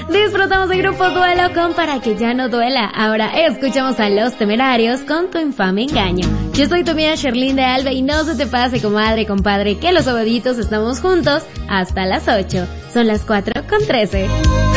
Disfrutamos de Grupo Duelo con Para que ya no duela. Ahora escuchamos a Los Temerarios con Tu infame engaño. Yo soy tu amiga Sherlyn de Alba y no se te pase, comadre, compadre, que los sábaditos estamos juntos hasta las 8. Son las 4:13.